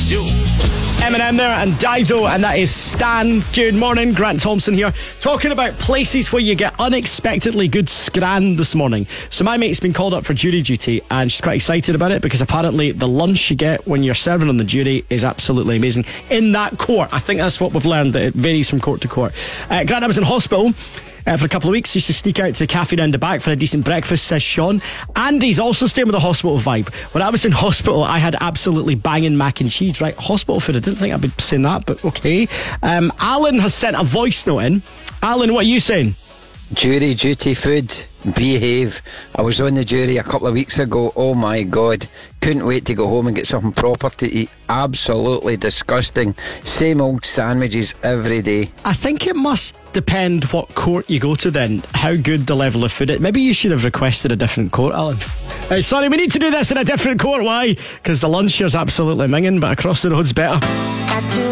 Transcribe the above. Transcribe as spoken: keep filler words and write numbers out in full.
Zoo. Eminem there and Dido, and that is Stan. Good morning, Grant Thompson here, talking about places where you get unexpectedly good scran this morning. So my mate's been called up for jury duty and she's quite excited about it because apparently the lunch you get when you're serving on the jury is absolutely amazing in that court. I think that's what we've learned, that it varies from court to court. uh, Grant, I was in hospital Uh, for a couple of weeks. Used to sneak out to the cafe round the back for a decent breakfast, says Sean. Andy's also staying with a hospital vibe. When I was in hospital, I had absolutely banging mac and cheese. Right, hospital food. I didn't think I'd be saying that, but okay. Um, Alan has sent a voice note in. Alan, what are you saying? Jury duty food, behave. I was on the jury a couple of weeks ago. Oh my God, couldn't wait to go home and get something proper to eat. Absolutely disgusting. Same old sandwiches every day. I think it must depend what court you go to then, how good the level of food is. Maybe you should have requested a different court, Alan. Right, sorry, we need to do this in a different court. Why? Because the lunch here's absolutely minging, but across the road's better.